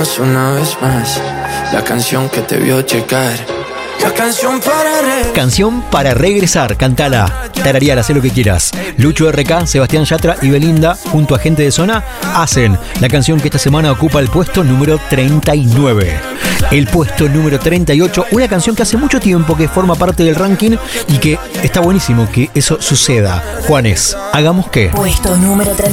Hagamos una vez más la canción que te vio llegar. La canción para regresar, cantala, tarareala, haz lo que quieras. Lucho RK, Sebastián Yatra y Belinda, junto a Gente de Zona, hacen la canción que esta semana ocupa el puesto número 39. El puesto número 38, una canción que hace mucho tiempo que forma parte del ranking y que está buenísimo que eso suceda. Juanes, ¿hagamos qué? Puesto número 38.